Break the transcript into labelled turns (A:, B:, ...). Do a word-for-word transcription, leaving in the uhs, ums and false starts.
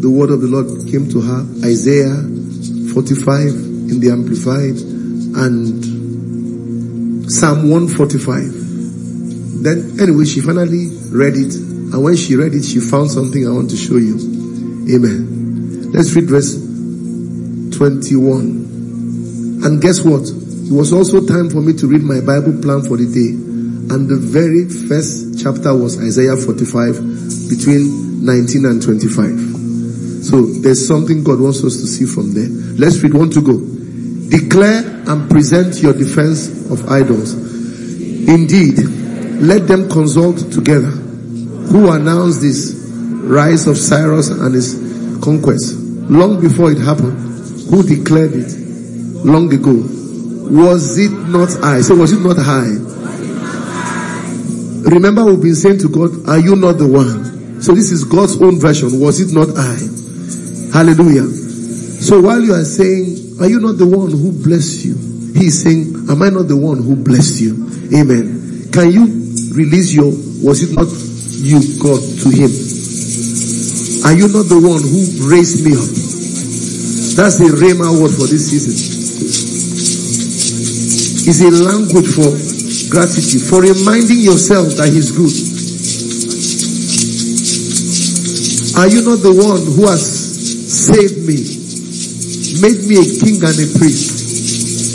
A: the word of the Lord came to her, Isaiah forty-five in the Amplified and Psalm one forty-five. Then anyway, she finally read it, and when she read it, she found something I want to show you. Amen. Let's read verse twenty-one. And guess what? It was also time for me to read my Bible plan for the day. And the very first chapter was Isaiah forty-five, between nineteen and twenty-five. So there's something God wants us to see from there. Let's read one to go. Declare and present your defense of idols. Indeed, let them consult together. Who announced this rise of Cyrus and his conquest? Long before it happened. Who declared it? Long ago. Was it not I? So was it not I? Remember, we've been saying to God, are you not the one? So this is God's own version. Was it not I? Hallelujah. So while you are saying, are you not the one who blessed you? He's saying, am I not the one who blessed you? Amen. Can you release your, was it not you, God, to him? Are you not the one who raised me up? That's the Rhema word for this season. It's a language for gratitude, for reminding yourself that he's good. Are you not the one who has saved me, made me a king and a priest?